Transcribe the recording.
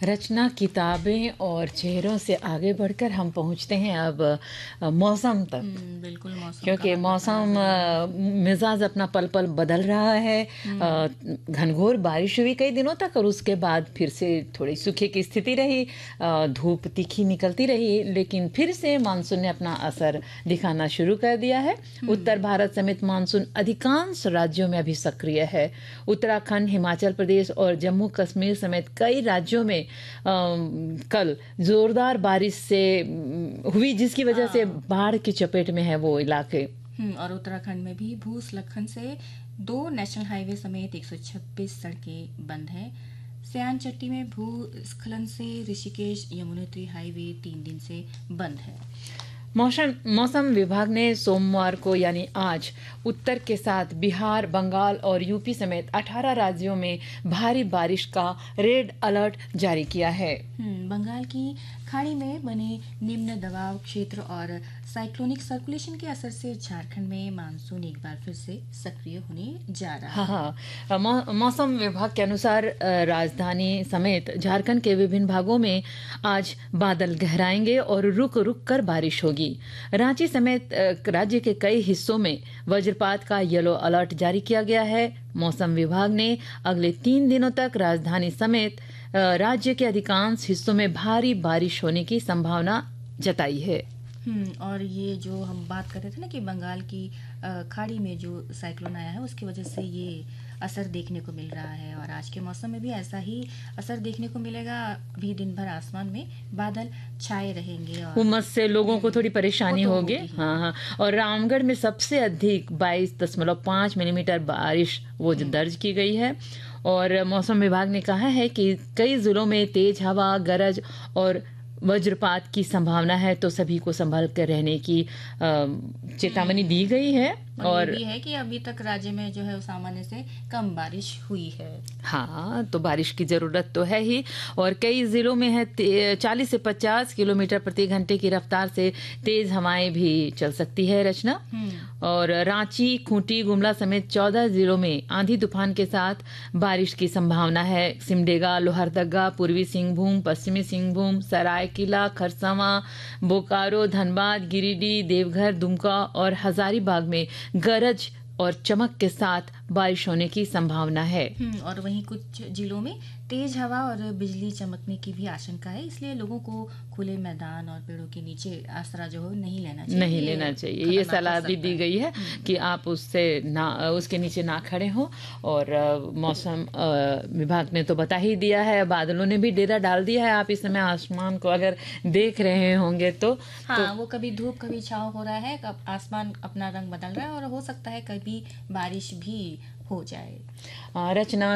रचना किताबें और चेहरों से आगे बढ़कर हम पहुंचते हैं अब मौसम तक। बिल्कुल मौसम का क्योंकि हाल मौसम बता ज़रूर। मिजाज अपना पल पल बदल रहा है। घनघोर बारिश हुई कई दिनों तक और उसके बाद फिर से थोड़ी सूखे की स्थिति रही। धूप तीखी निकलती रही, लेकिन फिर से मानसून ने अपना असर दिखाना शुरू कर दिया है। उत्तर भारत समेत मानसून अधिकांश राज्यों में अभी सक्रिय है। उत्तराखंड, हिमाचल प्रदेश और जम्मू कश्मीर समेत कई राज्यों में कल जोरदार बारिश से हुई, जिसकी वजह से हाँ। बाढ़ की चपेट में है वो इलाके। और उत्तराखंड में भी भूस्खलन से 2 नेशनल हाईवे समेत 126 सड़कें बंद हैं। सयान चट्टी में भूस्खलन से ऋषिकेश यमुनोत्री हाईवे 3 दिन से बंद है। मौसम विभाग ने सोमवार को यानी आज उत्तर के साथ बिहार, बंगाल और यूपी समेत 18 राज्यों में भारी बारिश का रेड अलर्ट जारी किया है। बंगाल की खाड़ी में बने निम्न दबाव क्षेत्र और साइक्लोनिक सर्कुलेशन के असर से झारखंड में मानसून एक बार फिर से सक्रिय होने जा रहा है। हाँ, मौसम विभाग के अनुसार राजधानी समेत झारखंड के विभिन्न भागों में आज बादल गहराएंगे और रुक रुक कर बारिश होगी। रांची समेत राज्य के कई हिस्सों में वज्रपात का येलो अलर्ट जारी किया गया है। मौसम विभाग ने अगले 3 दिनों तक राजधानी समेत राज्य के अधिकांश हिस्सों में भारी बारिश होने की संभावना जताई है। और ये जो हम बात कर रहे थे ना कि बंगाल की खाड़ी में जो साइक्लोन आया है उसकी वजह से ये असर देखने को मिल रहा है, और आज के मौसम में भी ऐसा ही असर देखने को मिलेगा। भी दिन भर आसमान में बादल छाए रहेंगे और उमस से लोगों को थोड़ी परेशानी होगी। हाँ, और रामगढ़ में सबसे अधिक 22.5 मिलीमीटर बारिश वो दर्ज की गई है। और मौसम विभाग ने कहा है कि कई जिलों में तेज हवा, गरज और वज्रपात की संभावना है, तो सभी को संभल कर रहने की चेतावनी दी गई है। और ये भी है कि अभी तक राज्य में जो है सामान्य से कम बारिश हुई है। हाँ, तो बारिश की जरूरत तो है ही, और कई जिलों में है 40 से 50 किलोमीटर प्रति घंटे की रफ्तार से तेज हवाएं भी चल सकती है। रचना, और रांची, खूंटी, गुमला समेत 14 जिलों में आंधी तूफान के साथ बारिश की संभावना है। सिमडेगा, लोहरदगा, पूर्वी सिंहभूम, पश्चिमी सिंहभूम, सरायकेला, खरसावां, बोकारो, धनबाद, गिरिडीह, देवघर, दुमका और हजारीबाग में गरज और चमक के साथ बारिश होने की संभावना है। और वहीं कुछ जिलों में तेज हवा और बिजली चमकने की भी आशंका है, इसलिए लोगों को खुले मैदान और पेड़ों के नीचे आसरा जो है नहीं लेना चाहिए। ये सलाह भी दी गई है कि आप उसके नीचे ना खड़े हो। और मौसम विभाग ने तो बता ही दिया है, बादलों ने भी डेरा डाल दिया है। आप इस समय आसमान को अगर देख रहे होंगे तो वो कभी धूप कभी छाँव हो रहा है, आसमान अपना रंग बदल रहा है और हो सकता है कभी बारिश भी हो जाए। रचना